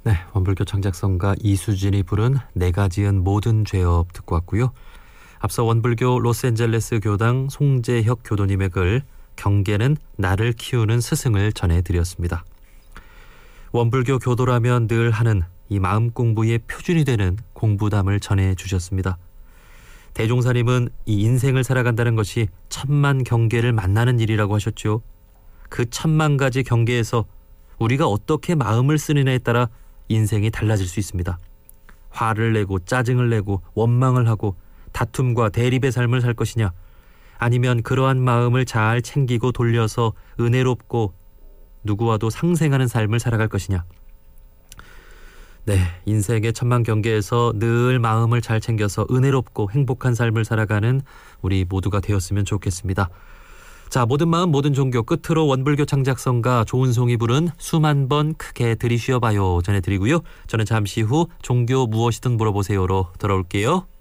네, 원불교 창작성가 이수진이 부른 내가 지은 모든 죄업 듣고 왔고요. 앞서 원불교 로스앤젤레스 교당 송재혁 교도님의 글 경계는 나를 키우는 스승을 전해드렸습니다. 원불교 교도라면 늘 하는 이 마음 공부의 표준이 되는 공부담을 전해주셨습니다. 대종사님은 이 인생을 살아간다는 것이 천만 경계를 만나는 일이라고 하셨죠. 그 천만 가지 경계에서 우리가 어떻게 마음을 쓰느냐에 따라 인생이 달라질 수 있습니다. 화를 내고 짜증을 내고 원망을 하고 다툼과 대립의 삶을 살 것이냐, 아니면 그러한 마음을 잘 챙기고 돌려서 은혜롭고 누구와도 상생하는 삶을 살아갈 것이냐. 네, 인생의 천만 경계에서 늘 마음을 잘 챙겨서 은혜롭고 행복한 삶을 살아가는 우리 모두가 되었으면 좋겠습니다. 자, 모든 마음 모든 종교 끝으로 원불교 창작성가 조은송이 부른 수만 번 크게 들이쉬어봐요 전해드리고요. 저는 잠시 후 종교 무엇이든 물어보세요로 돌아올게요.